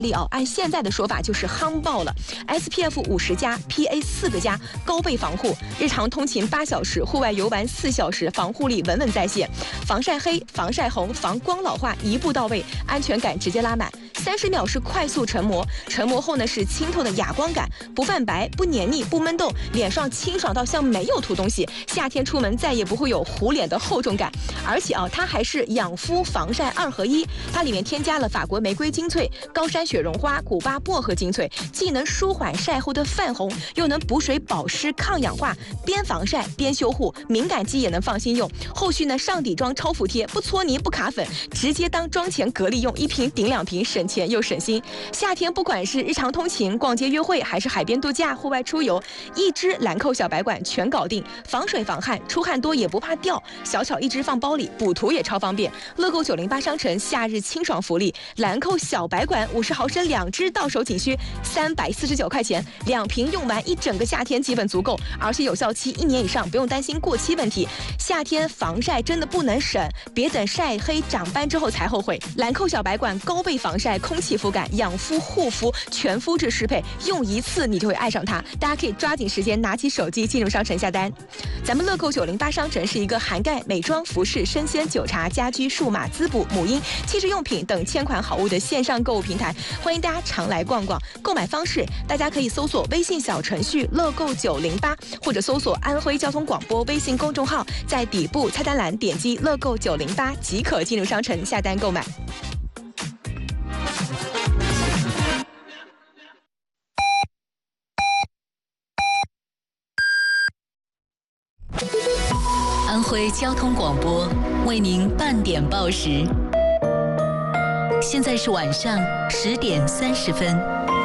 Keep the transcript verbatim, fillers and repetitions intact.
力哦，按现在的说法就是夯爆了 ，S P F 五十加 ，P A 四个加，高倍防护，日常通勤八小时，户外游玩四小时，防护力稳稳在线，防晒黑、防晒红、防光老化一步到位，安全感直接拉满。三十秒是快速成膜，成膜后呢是清透的哑光感，不泛白、不黏腻、不闷痘，脸上清爽到像没有涂东西。夏天出门再也不会有糊脸的厚重感，而且啊，它还是养肤防晒二合一，它里面添加了法国玫瑰精粹、高山雪绒花、古巴薄荷精粹，既能舒缓晒后的泛红，又能补水保湿、抗氧化，边防晒边修护，敏感肌也能放心用。后续呢上底妆超服帖，不搓泥不卡粉，直接当妆前隔离用，一瓶顶两瓶，省钱又省心。夏天不管是日常通勤、逛街约会，还是海边度假、户外出游，一支兰蔻小白管全搞定，防水防汗，出汗多也不怕掉，小巧一支放包里，补涂也超方便。乐购九零八商城夏日清爽福利，兰蔻小白管五十毫升两支，到手仅需三百四十九块钱，两瓶用完一整个夏天基本足够，而且有效期一年以上，不用担心过期问题。夏天防晒真的不能省，别等晒黑长斑之后才后悔。兰蔻小白管高倍防晒、空气肤感、养肤护肤，全肤质适配，用一次你就会爱上它。大家可以抓紧时间拿起手机进入商城下单。咱们乐购九零八商城是一个涵盖美妆、服饰、生鲜、酒茶、家居、数码、滋补、母婴、汽车用品等千款好物的线上购物平台，欢迎大家常来逛逛。购买方式，大家可以搜索微信小程序乐购九零八，或者搜索安徽交通广播微信公众号，在底部菜单栏点击乐购九零八即可进入商城下单购买。 安徽交通广播为您半点报时，现在是晚上十点三十分。